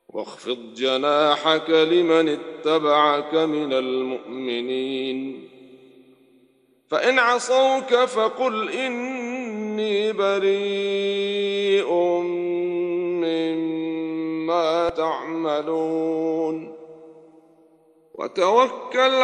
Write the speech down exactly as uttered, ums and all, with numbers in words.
واخفض جناحك لمن اتبعك من المؤمنين فإن عصوك فقل إني بريء مما تعملون وتوكل